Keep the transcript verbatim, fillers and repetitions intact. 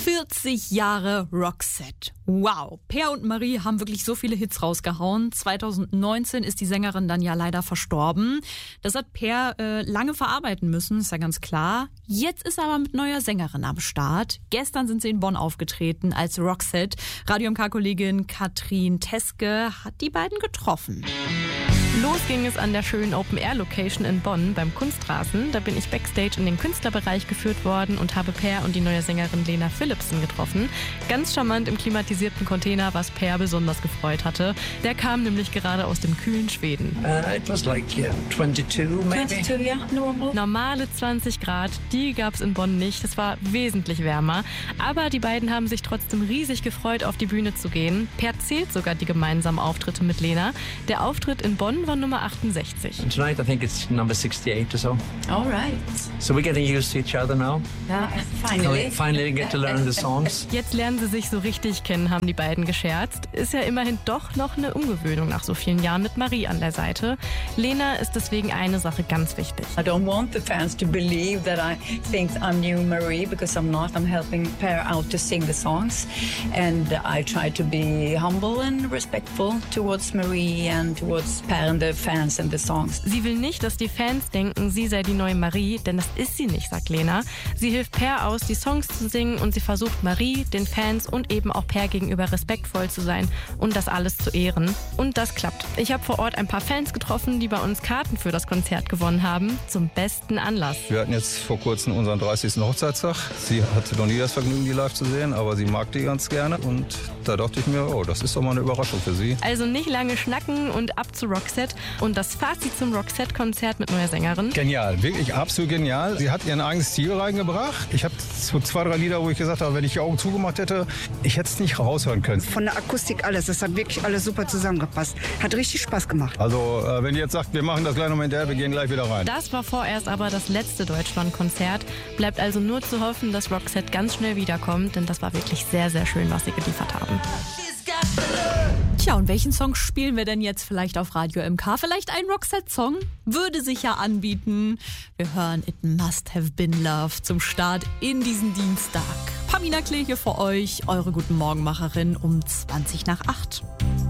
vierzig Jahre Roxette. Wow. Per und Marie haben wirklich so viele Hits rausgehauen. zwanzig neunzehn ist die Sängerin dann ja leider verstorben. Das hat Per äh, lange verarbeiten müssen, ist ja ganz klar. Jetzt ist er aber mit neuer Sängerin am Start. Gestern sind sie in Bonn aufgetreten als Roxette. Radio M K-Kollegin Katrin Teske hat die beiden getroffen. Los ging es an der schönen Open-Air-Location in Bonn beim Kunstrasen. Da bin ich backstage in den Künstlerbereich geführt worden und habe Per und die neue Sängerin Lena Philipsen getroffen. Ganz charmant im klimatisierten Container, was Per besonders gefreut hatte. Der kam nämlich gerade aus dem kühlen Schweden. Uh, it was like yeah, twenty-two, maybe. twenty-two, yeah, normal. Normale zwanzig Grad, die gab es in Bonn nicht. Es war wesentlich wärmer. Aber die beiden haben sich trotzdem riesig gefreut, auf die Bühne zu gehen. Per zählt sogar die gemeinsamen Auftritte mit Lena. Der Auftritt in Bonn war Nummer achtundsechzig. And tonight I think it's number sixty-eight or so. All right. So we're getting used to each other now. Yeah, finally. Finally get to learn the songs. Jetzt lernen sie sich so richtig kennen, haben die beiden gescherzt. Ist ja immerhin doch noch eine Umgewöhnung nach so vielen Jahren mit Marie an der Seite. Lena ist deswegen eine Sache ganz wichtig. I don't want the fans to believe that I think I'm new Marie, because I'm not. I'm helping Per out to sing the songs, and I try to be humble and respectful towards Marie and towards Per and the fans and the songs. Sie will nicht, dass die Fans denken, sie sei die neue Marie, denn das ist sie nicht, sagt Lena. Sie hilft Per aus, die Songs zu singen, und sie versucht Marie, den Fans und eben auch Per gegenüber respektvoll zu sein und das alles zu ehren. Und das klappt. Ich habe vor Ort ein paar Fans getroffen, die bei uns Karten für das Konzert gewonnen haben, zum besten Anlass. Wir hatten jetzt vor kurzem unseren dreißigsten Hochzeitstag. Sie hatte noch nie das Vergnügen, die live zu sehen, aber sie mag die ganz gerne. Und da dachte ich mir, oh, das ist doch mal eine Überraschung für sie. Also nicht lange schnacken und ab zu Roxette. Und das Fazit zum Roxette-Konzert mit neuer Sängerin. Genial, wirklich absolut genial. Sie hat ihren eigenen Stil reingebracht. Ich habe so zwei, drei Lieder, wo ich gesagt habe, wenn ich die Augen zugemacht hätte, ich hätte es nicht raushören können. Von der Akustik alles, das hat wirklich alles super zusammengepasst. Hat richtig Spaß gemacht. Also äh, wenn ihr jetzt sagt, wir machen das gleich noch hinterher, wir gehen gleich wieder rein. Das war vorerst aber das letzte Deutschland-Konzert. Bleibt also nur zu hoffen, dass Roxette ganz schnell wiederkommt, denn das war wirklich sehr, sehr schön, was sie geliefert haben. Tja, und welchen Song spielen wir denn jetzt vielleicht auf Radio M K? Vielleicht ein Roxette-Song? Würde sich ja anbieten. Wir hören It Must Have Been Love zum Start in diesen Dienstag. Pamina Klee hier für euch, eure Guten Morgenmacherin um zwanzig nach acht.